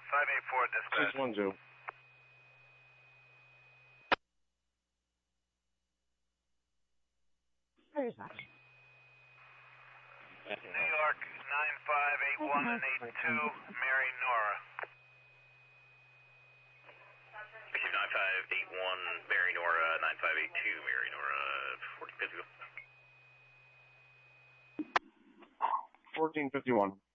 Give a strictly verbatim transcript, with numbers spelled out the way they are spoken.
five eight four, dispatch. six one two. Very much. New York, nine five eight one and eight two, Mary Nora. nine five eight one, Mary Nora, nine five eight two, Mary Nora, fourteen fifty-one. fourteen fifty-one.